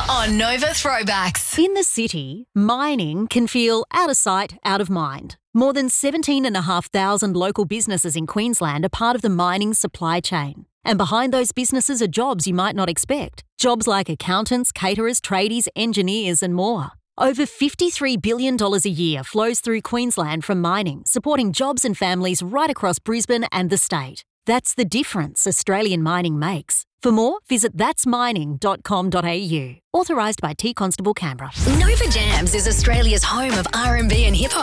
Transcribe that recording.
on Nova Throwbacks. In the city, mining can feel out of sight, out of mind. More than 17,500 local businesses in Queensland are part of the mining supply chain. And behind those businesses are jobs you might not expect. Jobs like accountants, caterers, tradies, engineers and more. Over $53 billion a year flows through Queensland from mining, supporting jobs and families right across Brisbane and the state. That's the difference Australian mining makes. For more, visit thatsmining.com.au. Authorised by T Constable Canberra. Nova Jams is Australia's home of R&B and hip-hop.